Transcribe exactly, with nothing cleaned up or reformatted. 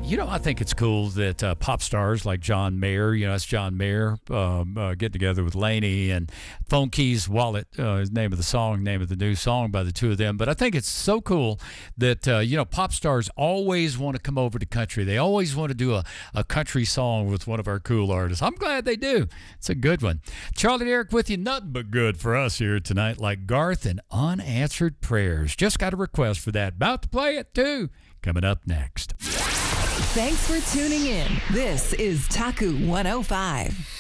you know, I think it's cool that uh, pop stars like John Mayer, you know, that's John Mayer, um, uh, get together with Laney and Phone Keys Wallet, uh, is the name of the song, name of the new song by the two of them. But I think it's so cool that, uh, you know, pop stars always want to come over to country. They always want to do a, a country song with one of our cool artists. I'm glad they do. It's a good one. Charlie and Eric with you, nothing but good for us here tonight, like Garth and Unanswered Prayers. Just got a request for that. About to play it, too. Coming up next. Thanks for tuning in. This is Taku one oh five.